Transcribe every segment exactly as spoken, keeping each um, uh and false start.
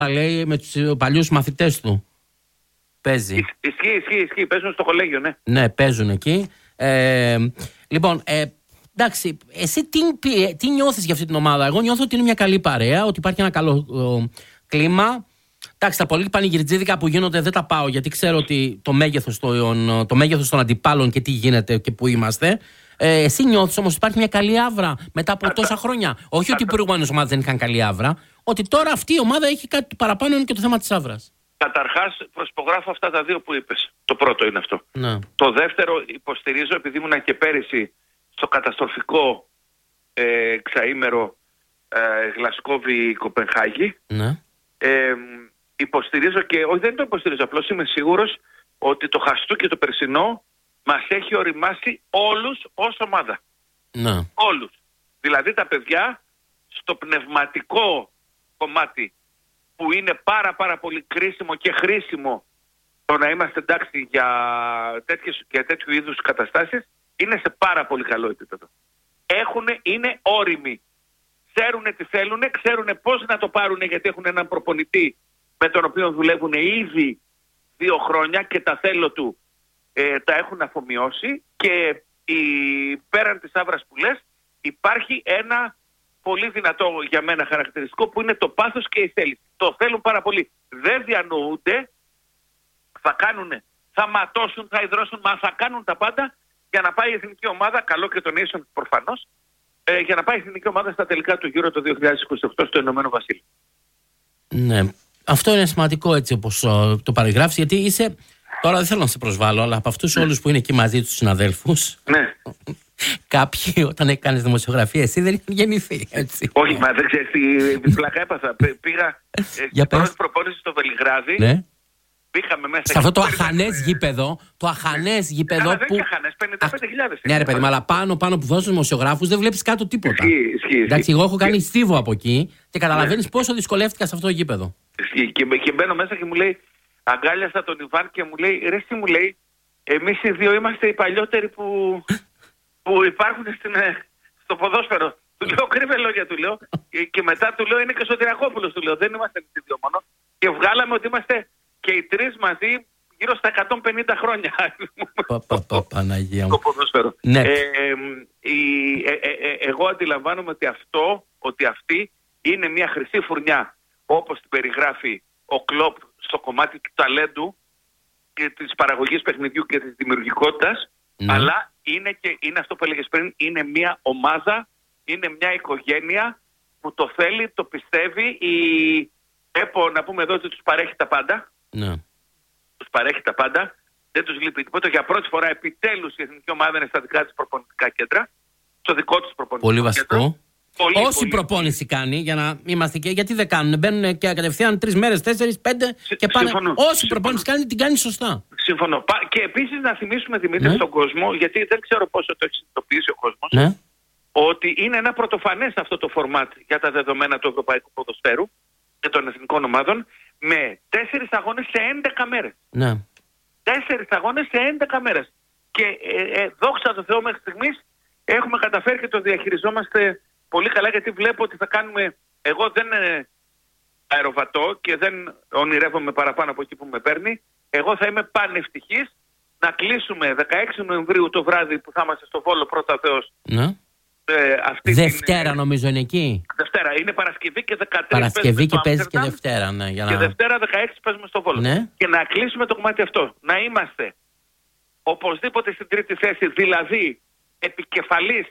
λέει με τους παλιούς μαθητές του. Παίζει. Ισχύει, ισχύει, ισχύει. Παίζουν στο κολέγιο, ναι. Ναι, παίζουν εκεί. Ε, λοιπόν, ε, εντάξει, εσύ τι, τι νιώθεις για αυτή την ομάδα? Εγώ νιώθω ότι είναι μια καλή παρέα, ότι υπάρχει ένα καλό ο, κλίμα. Εντάξει, τα πολύ πανηγυριτζίδικα που γίνονται δεν τα πάω, γιατί ξέρω ότι το μέγεθος των, το μέγεθος των αντιπάλων και τι γίνεται και που είμαστε. Ε, εσύ νιώθεις όμως ότι υπάρχει μια καλή άβρα μετά από τόσα χρόνια? Όχι ότι οι προηγούμενες ομάδες δεν είχαν καλή άβρα, ότι τώρα αυτή η ομάδα έχει κάτι παραπάνω, είναι και το θέμα της άβρας. Καταρχάς, προσπογράφω αυτά τα δύο που είπες. Το πρώτο είναι αυτό. Ναι. Το δεύτερο υποστηρίζω, επειδή ήμουν και πέρυσι στο καταστροφικό ε, εξαήμερο ε, Γλασκόβη-Κοπενχάγη. Ναι. Ε, υποστηρίζω και, όχι δεν το υποστηρίζω, απλώς είμαι σίγουρος ότι το χαστούκι το περσινό μας έχει οριμάσει όλους ως ομάδα. Ναι. Όλους. Δηλαδή τα παιδιά στο πνευματικό κομμάτι που είναι πάρα πάρα πολύ κρίσιμο και χρήσιμο το να είμαστε εντάξει για, τέτοιες, για τέτοιου είδους καταστάσεις, είναι σε πάρα πολύ καλό επίπεδο. Έχουνε, είναι όριμοι. Ξέρουν τι θέλουν, ξέρουν πώς να το πάρουν, γιατί έχουν έναν προπονητή με τον οποίο δουλεύουν ήδη δύο χρόνια και τα θέλω του ε, τα έχουν αφομοιώσει, και η, πέραν της άβρας που λες υπάρχει ένα πολύ δυνατό για μένα χαρακτηριστικό που είναι το πάθος και η θέληση. Το θέλουν πάρα πολύ. Δεν διανοούνται, θα κάνουνε, θα ματώσουν, θα υδρώσουν, μα θα κάνουν τα πάντα για να πάει η εθνική ομάδα, καλό και τον Nation προφανώς, ε, για να πάει η εθνική ομάδα στα τελικά του Euro το δύο χιλιάδες είκοσι οκτώ στο Ηνωμένο Βασίλειο. Ναι, αυτό είναι σημαντικό έτσι όπως uh, το παριγράφεις, γιατί είσαι, τώρα δεν θέλω να σε προσβάλλω, αλλά από αυτούς ναι. όλους που είναι εκεί μαζί τους συναδέλφους, ναι. κάποιοι όταν έκανες δημοσιογραφία εσύ δεν είχαν γεννηθεί, έτσι. Όχι, μα δεν ξέρεις τι πλάκα έπαθα. Πήγα στην πρώτη προπόνηση στο Βελιγράδι. Ναι. Πήγαμε μέσα. Σε αυτό το αχανές γήπεδο, το αχανές γήπεδο Καλά, που. Δεν είναι αχανές, πενήντα πέντε χιλιάδες. Ναι, ρε παιδί, αλλά πάνω, πάνω που δώσουν δημοσιογράφους δεν βλέπεις κάτω τίποτα. Ισχύει, ισχύει. Εντάξει, εγώ έχω κάνει στίβο από εκεί και καταλαβαίνεις πόσο δυσκολεύτηκα σε αυτό το γήπεδο. Ισχύει. Και, και μπαίνω μέσα και μου λέει, αγκάλιασα τον Ιβάν και μου λέει, ρε εσύ μου λέει, εμείς οι δύο είμαστε οι παλιότεροι που, που υπάρχουν στην, στο ποδόσφαιρο. Του λέω, κρύβε λόγια, του λέω. Και, και μετά του λέω, είναι και ο Σωτηρακόπουλος, του λέω. Δεν είμαστε οι δύο μόνο. Και βγάλαμε ότι είμαστε και οι τρεις μαζί γύρω στα εκατόν πενήντα χρόνια. Παναγία μου. Το ποδόσφαιρο. Ναι. Ε, η, ε, ε, ε, εγώ αντιλαμβάνομαι ότι αυτό, ότι αυτή είναι μια χρυσή φουρνιά, όπως την περιγράφει ο Κλοπ στο κομμάτι του ταλέντου και της παραγωγής παιχνιδιού και της δημιουργικότητας, ναι. αλλά είναι, και, είναι αυτό που έλεγες πριν, είναι μια ομάδα, είναι μια οικογένεια που το θέλει, το πιστεύει. Η ΕΠΟ, να πούμε εδώ, ότι τους παρέχει τα πάντα. Ναι. Τους παρέχει τα πάντα. Δεν τους λείπει τίποτα. Για πρώτη φορά επιτέλους η εθνική ομάδα είναι στα δικά της προπονητικά κέντρα. Στο δικό της προπονητικό πολύ βασικό. κέντρο. Πολύ, Όση πολύ. προπόνηση κάνει, για να είμαστε και. Γιατί δεν κάνουν. Μπαίνουν και κατευθείαν τρεις μέρες, τέσσερις, πέντε και πάνε. Συμφωνώ. Όση Συμφωνώ. προπόνηση κάνει, την κάνει σωστά. Συμφωνώ. Και επίσης να θυμίσουμε, Δημήτρη, ναι. στον κόσμο, γιατί δεν ξέρω πόσο το έχει συνειδητοποιήσει ο κόσμος, ναι. ότι είναι ένα πρωτοφανές αυτό το φορμάτ για τα δεδομένα του ευρωπαϊκού ποδοσφαίρου και των εθνικών ομάδων, με τέσσερις αγώνες σε έντεκα μέρες. Ναι. Τέσσερις αγώνες σε έντεκα μέρες. Και ε, ε, δόξα τω Θεώ μέχρι στιγμής έχουμε καταφέρει και το διαχειριζόμαστε πολύ καλά, γιατί βλέπω ότι θα κάνουμε. Εγώ δεν ε, αεροβατώ και δεν ονειρεύομαι παραπάνω από εκεί που με παίρνει. Εγώ θα είμαι πανευτυχής να κλείσουμε δεκαέξι Νοεμβρίου το βράδυ που θα είμαστε στο Βόλο, πρώτα Θεός. Ναι. Ε, αυτή Δευτέρα την, νομίζω είναι εκεί. Δευτέρα. Είναι Παρασκευή και δεκατρείς. Παρασκευή και παίζει και Δευτέρα. Ναι, για να... Και Δευτέρα δεκαέξι παίζουμε στο Βόλο. Ναι. Και να κλείσουμε το κομμάτι αυτό. Να είμαστε οπωσδήποτε στην τρίτη θέση, δηλαδή επικεφαλής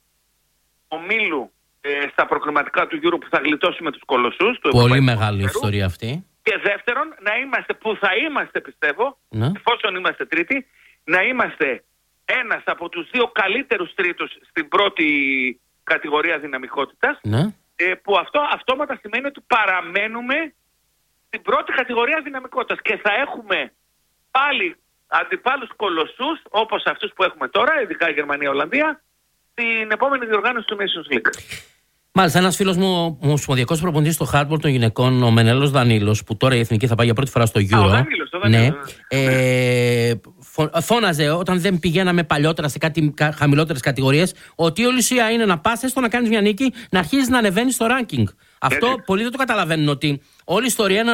ομίλου ε, στα προκριματικά του Euro που θα γλιτώσουμε τους κολοσσούς. Του πολύ μεγάλη ιστορία αυτή. Και δεύτερον, να είμαστε που θα είμαστε, πιστεύω, ναι. εφόσον είμαστε τρίτη, να είμαστε ένας από τους δύο καλύτερους τρίτους στην πρώτη κατηγορία δυναμικότητας, ναι. ε, που αυτό αυτόματα σημαίνει ότι παραμένουμε στην πρώτη κατηγορία δυναμικότητας και θα έχουμε πάλι αντιπάλους κολοσσούς όπως αυτούς που έχουμε τώρα, ειδικά η Γερμανία, Ολλανδία, την επόμενη διοργάνωση του Nations League. Μάλιστα, ένας φίλος μου, ο ομοσπονδιακός προπονητής στο hardball των γυναικών, ο Μενέλος Δανίλος, που τώρα η εθνική θα πάει για πρώτη φορά στο Euro. Α, ο Δανίλος, ο Δανίλος, ναι. Ε, φώναζε όταν δεν πηγαίναμε παλιότερα σε κάτι χαμηλότερες κατηγορίες, ότι η όλη ουσία είναι να πας, έστω να κάνεις μια νίκη, να αρχίσεις να ανεβαίνεις στο ranking. Αυτό Έτσι. πολλοί δεν το καταλαβαίνουν, ότι όλη η ιστορία είναι